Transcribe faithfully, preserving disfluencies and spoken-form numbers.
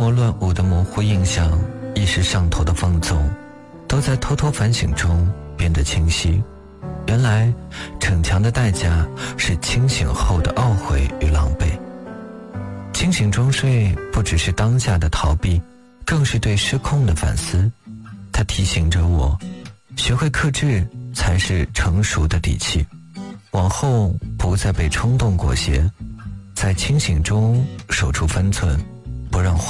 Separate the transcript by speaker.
Speaker 1: 魔乱舞的模糊印象，一时上头的放纵，都在偷偷反省中变得清晰。原来逞强的代价是清醒后的懊悔与狼狈。清醒装睡不只是当下的逃避，更是对失控的反思。它提醒着我，学会克制才是成熟的底气，往后不再被冲动裹挟，在清醒中守住分寸，不让